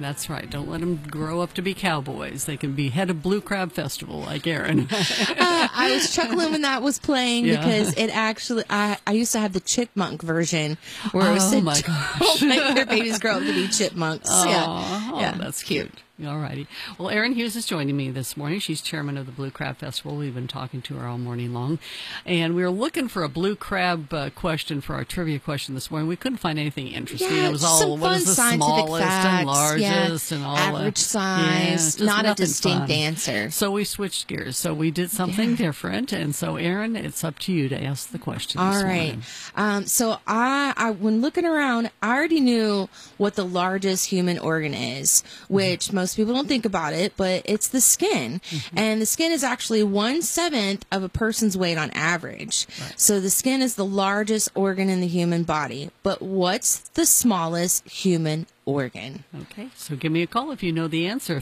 That's right. Don't let them grow up to be cowboys. They can be head of Blue Crab Festival like Aaron. I was chuckling when that was playing because it actually, I used to have the chipmunk version where it was said, my gosh. don't make their babies grow up to be chipmunks. Oh, that's cute. All righty. Well, Erin Hughes is joining me this morning. She's chairman of the Blue Crab Festival. We've been talking to her all morning long. And we were looking for a blue crab question for our trivia question this morning. We couldn't find anything interesting. Yeah, It was all, some what is fun the scientific smallest facts, and largest and all average size, just not a nothing distinct fun. answer. So we switched gears. So we did something different. And so, Erin, it's up to you to ask the question this All right. morning. So I, when looking around, I already knew what the largest human organ is, which most people don't think about it, but it's the skin. And the skin is actually 1/7 of a person's weight on average. Right. So the skin is the largest organ in the human body. But what's the smallest human organ? Okay, so give me a call if you know the answer.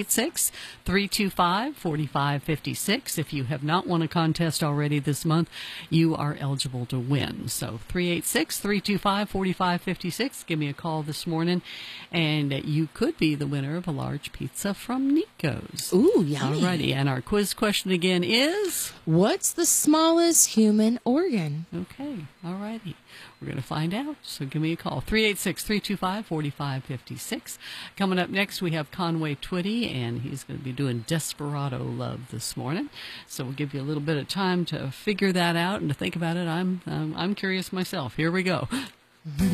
386-325-4556. If you have not won a contest already this month, you are eligible to win. So 386-325-4556. Give me a call this morning, and you could be the winner of a large pizza from Nico's. Ooh, yummy. Alrighty, and our quiz question again is? What's the smallest human organ? Okay, alrighty. We're going to find out, so give me a call. 386-325-4556. Coming up next, we have Conway Twitty, and he's going to be doing Desperado Love this morning. So we'll give you a little bit of time to figure that out and to think about it. I'm curious myself. Here we go.